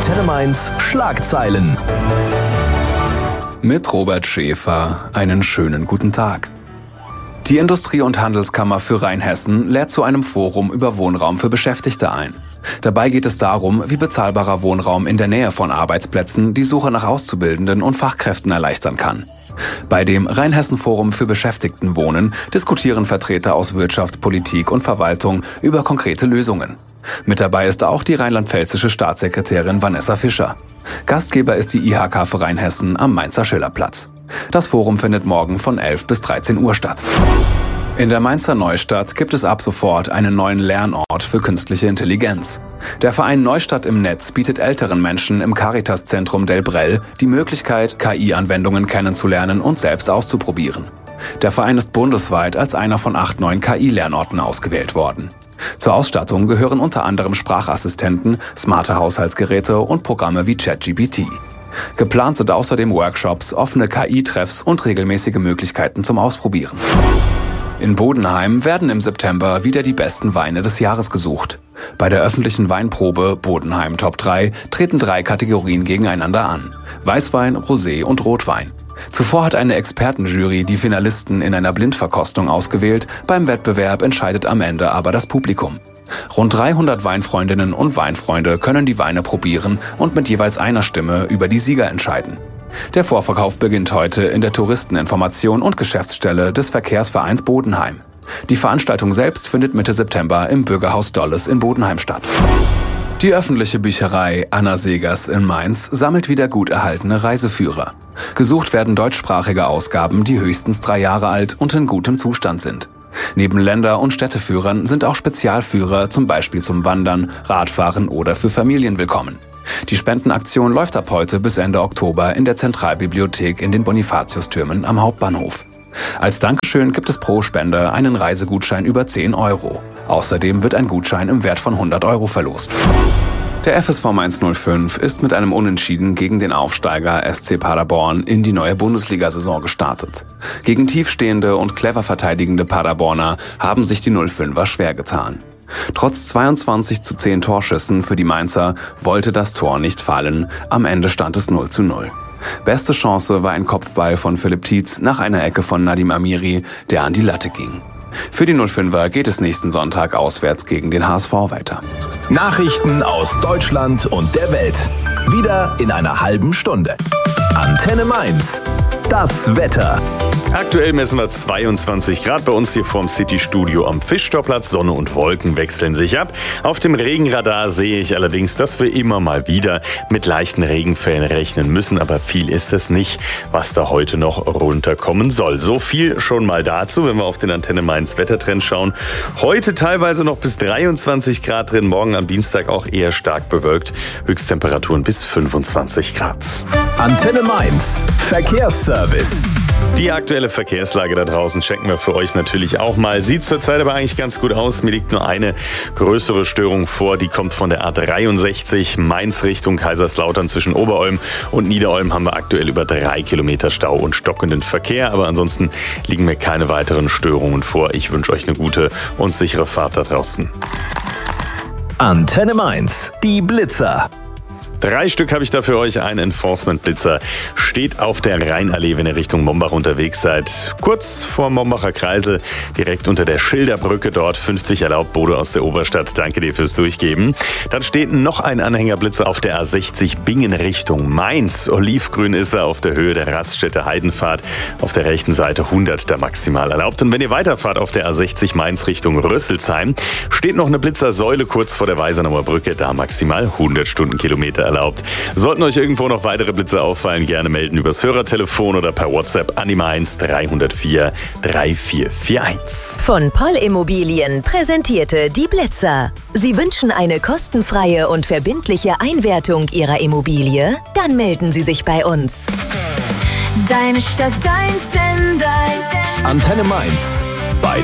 Antenne Mainz Schlagzeilen. Mit Robert Schäfer einen schönen guten Tag. Die Industrie- und Handelskammer für Rheinhessen lädt zu einem Forum über Wohnraum für Beschäftigte ein. Dabei geht es darum, wie bezahlbarer Wohnraum in der Nähe von Arbeitsplätzen die Suche nach Auszubildenden und Fachkräften erleichtern kann. Bei dem Rheinhessen-Forum für Beschäftigtenwohnen diskutieren Vertreter aus Wirtschaft, Politik und Verwaltung über konkrete Lösungen. Mit dabei ist auch die rheinland-pfälzische Staatssekretärin Vanessa Fischer. Gastgeber ist die IHK für Rheinhessen am Mainzer Schillerplatz. Das Forum findet morgen von 11 bis 13 Uhr statt. In der Mainzer Neustadt gibt es ab sofort einen neuen Lernort für künstliche Intelligenz. Der Verein Neustadt im Netz bietet älteren Menschen im Caritas-Zentrum Delbrell die Möglichkeit, KI-Anwendungen kennenzulernen und selbst auszuprobieren. Der Verein ist bundesweit als einer von 8 neuen KI-Lernorten ausgewählt worden. Zur Ausstattung gehören unter anderem Sprachassistenten, smarte Haushaltsgeräte und Programme wie ChatGPT. Geplant sind außerdem Workshops, offene KI-Treffs und regelmäßige Möglichkeiten zum Ausprobieren. In Bodenheim werden im September wieder die besten Weine des Jahres gesucht. Bei der öffentlichen Weinprobe Bodenheim Top 3 treten 3 Kategorien gegeneinander an: Weißwein, Rosé und Rotwein. Zuvor hat eine Expertenjury die Finalisten in einer Blindverkostung ausgewählt, beim Wettbewerb entscheidet am Ende aber das Publikum. Rund 300 Weinfreundinnen und Weinfreunde können die Weine probieren und mit jeweils einer Stimme über die Sieger entscheiden. Der Vorverkauf beginnt heute in der Touristeninformation und Geschäftsstelle des Verkehrsvereins Bodenheim. Die Veranstaltung selbst findet Mitte September im Bürgerhaus Dolles in Bodenheim statt. Die öffentliche Bücherei Anna Segers in Mainz sammelt wieder gut erhaltene Reiseführer. Gesucht werden deutschsprachige Ausgaben, die höchstens 3 Jahre alt und in gutem Zustand sind. Neben Länder- und Städteführern sind auch Spezialführer, zum Beispiel zum Wandern, Radfahren oder für Familien willkommen. Die Spendenaktion läuft ab heute bis Ende Oktober in der Zentralbibliothek in den Bonifatiustürmen am Hauptbahnhof. Als Dankeschön gibt es pro Spender einen Reisegutschein über 10 Euro. Außerdem wird ein Gutschein im Wert von 100 Euro verlost. Der FSV Mainz 05 ist mit einem Unentschieden gegen den Aufsteiger SC Paderborn in die neue Bundesliga-Saison gestartet. Gegen tiefstehende und clever verteidigende Paderborner haben sich die 05er schwer getan. Trotz 22:10 Torschüssen für die Mainzer wollte das Tor nicht fallen. Am Ende stand es 0:0. Beste Chance war ein Kopfball von Philipp Tietz nach einer Ecke von Nadim Amiri, der an die Latte ging. Für die 05er geht es nächsten Sonntag auswärts gegen den HSV weiter. Nachrichten aus Deutschland und der Welt. Wieder in einer halben Stunde. Antenne Mainz. Das Wetter. Aktuell messen wir 22 Grad bei uns hier vorm City-Studio am Fischtorplatz. Sonne und Wolken wechseln sich ab. Auf dem Regenradar sehe ich allerdings, dass wir immer mal wieder mit leichten Regenfällen rechnen müssen. Aber viel ist es nicht, was da heute noch runterkommen soll. So viel schon mal dazu, wenn wir auf den Antenne Mainz Wettertrend schauen. Heute teilweise noch bis 23 Grad drin, morgen am Dienstag auch eher stark bewölkt. Höchsttemperaturen bis 25 Grad. Antenne Mainz Verkehrsservice. Die aktuelle Verkehrslage da draußen checken wir für euch natürlich auch mal. Sieht zurzeit aber eigentlich ganz gut aus. Mir liegt nur eine größere Störung vor. Die kommt von der A63 Mainz Richtung Kaiserslautern. Zwischen Oberolm und Niederolm haben wir aktuell über 3 Kilometer Stau und stockenden Verkehr. Aber ansonsten liegen mir keine weiteren Störungen vor. Ich wünsche euch eine gute und sichere Fahrt da draußen. Antenne Mainz, die Blitzer. 3 Stück habe ich da für euch. Ein Enforcement-Blitzer steht auf der Rheinallee, wenn ihr Richtung Mombach unterwegs seid. Kurz vor Mombacher Kreisel, direkt unter der Schilderbrücke dort. 50 erlaubt, Bodo aus der Oberstadt. Danke dir fürs Durchgeben. Dann steht noch ein Anhängerblitzer auf der A60 Bingen Richtung Mainz. Olivgrün ist er auf der Höhe der Raststätte Heidenfahrt. Auf der rechten Seite 100 da maximal erlaubt. Und wenn ihr weiterfahrt auf der A60 Mainz Richtung Rüsselsheim, steht noch eine Blitzersäule kurz vor der Weisernauer Brücke. Da maximal 100 Stundenkilometer erlaubt. Sollten euch irgendwo noch weitere Blitze auffallen, gerne melden übers Hörertelefon oder per WhatsApp an die Mainz 304 3441. Von Poll Immobilien präsentierte die Blitzer. Sie wünschen eine kostenfreie und verbindliche Einwertung Ihrer Immobilie? Dann melden Sie sich bei uns. Deine Stadt, dein Sender. Antenne Mainz.